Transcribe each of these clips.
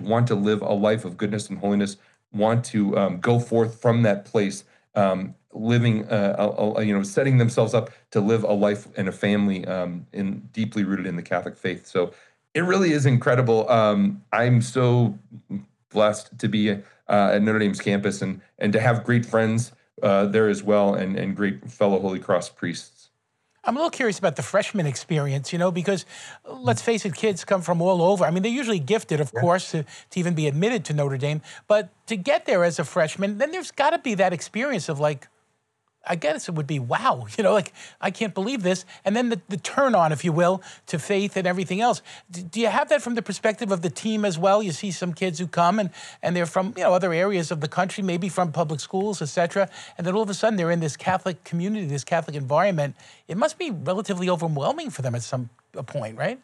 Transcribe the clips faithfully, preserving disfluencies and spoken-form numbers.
want to live a life of goodness and holiness, want to um, go forth from that place, um, living, uh, a, a, you know, setting themselves up to live a life and a family um, in deeply rooted in the Catholic faith. So it really is incredible. Um, I'm so blessed to be uh, at Notre Dame's campus and and to have great friends uh, there as well, and and great fellow Holy Cross priests. I'm a little curious about the freshman experience, you know, because let's face it, kids come from all over. I mean, they're usually gifted, of yeah. course, to, to even be admitted to Notre Dame. But to get there as a freshman, then there's got to be that experience of like, I guess it would be, wow, you know, like, I can't believe this. And then the, the turn on, if you will, to faith and everything else. D do you have that from the perspective of the team as well? You see some kids who come and, and they're from, you know, other areas of the country, maybe from public schools, et cetera. And then all of a sudden they're in this Catholic community, this Catholic environment. It must be relatively overwhelming for them at some point, right?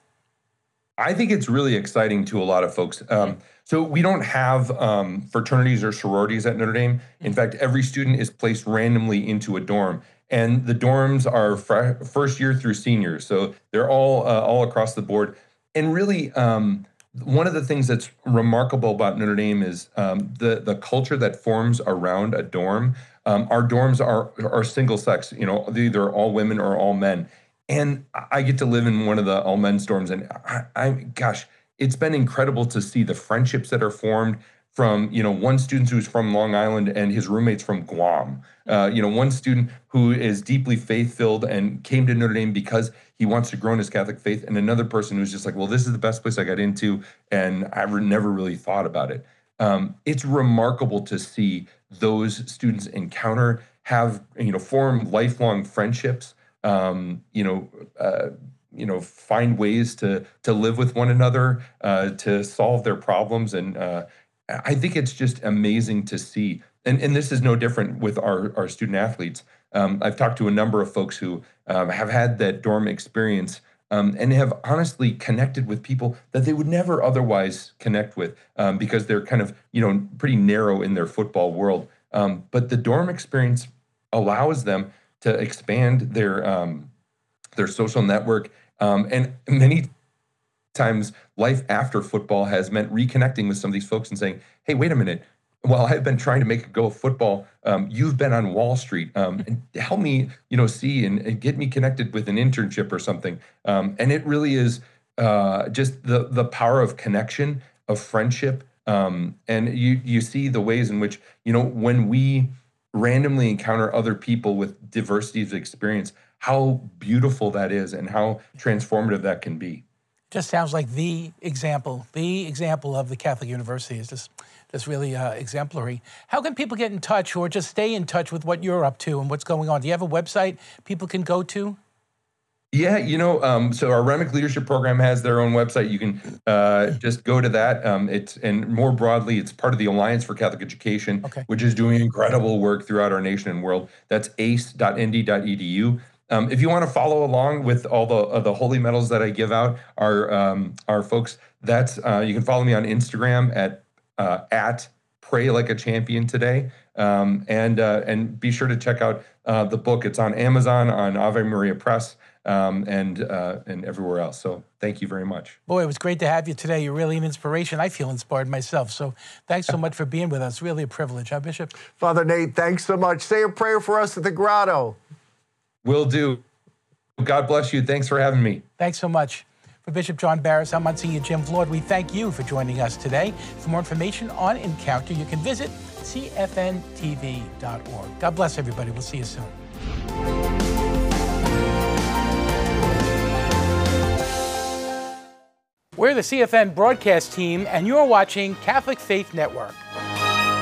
I think it's really exciting to a lot of folks. Um, so we don't have um, fraternities or sororities at Notre Dame. In fact, every student is placed randomly into a dorm. And the dorms are first year through seniors. So they're all uh, all across the board. And really, um, one of the things that's remarkable about Notre Dame is um, the, the culture that forms around a dorm. Um, our dorms are, are single sex, you know, they're either all women or all men. And I get to live in one of the all men's dorms, and I, I, gosh, it's been incredible to see the friendships that are formed from, you know, one student who's from Long Island and his roommates from Guam. Uh, you know, one student who is deeply faith-filled and came to Notre Dame because he wants to grow in his Catholic faith, and another person who's just like, well, this is the best place I got into, and I never really thought about it. Um, it's remarkable to see those students encounter, have, you know, form lifelong friendships. Um, you know, uh, you know, find ways to to live with one another, uh, to solve their problems, and uh, I think it's just amazing to see. And and this is no different with our our student athletes. Um, I've talked to a number of folks who um, have had that dorm experience um, and have honestly connected with people that they would never otherwise connect with um, because they're kind of, you know, pretty narrow in their football world. Um, but the dorm experience allows them to expand their um, their social network. Um, and many times life after football has meant reconnecting with some of these folks and saying, hey, wait a minute, while I've been trying to make a go of football, um, you've been on Wall Street, um, and help me, you know, see and, and get me connected with an internship or something. Um, and it really is uh, just the the power of connection, of friendship. Um, and you you see the ways in which, you know, when we randomly encounter other people with diversity of experience, how beautiful that is and how transformative that can be. Just sounds like the example, the example of the Catholic University is just, just really uh, exemplary. How can people get in touch or just stay in touch with what you're up to and what's going on? Do you have a website people can go to? Yeah, you know, um, so our Remick Leadership Program has their own website. You can uh, just go to that. Um, it's and more broadly, it's part of the Alliance for Catholic Education, okay. which is doing incredible work throughout our nation and world. That's a c e dot n d dot e d u. Um, if you want to follow along with all the uh, the holy medals that I give out, our um, our folks, that's uh, you can follow me on Instagram at uh, at Pray Like a Champion Today, um, and uh, and be sure to check out uh, the book. It's on Amazon, on Ave Maria Press. Um, and uh, and everywhere else. So thank you very much. Boy, it was great to have you today. You're really an inspiration. I feel inspired myself. So thanks so much for being with us. Really a privilege, huh, Bishop? Father Nate, thanks so much. Say a prayer for us at the grotto. Will do. God bless you. Thanks for having me. Thanks so much. For Bishop John Barras, I'm Monsignor Jim Floyd. We thank you for joining us today. For more information on Encounter, you can visit c f n t v dot org. God bless everybody. We'll see you soon. We're the C F N broadcast team, and you're watching Catholic Faith Network.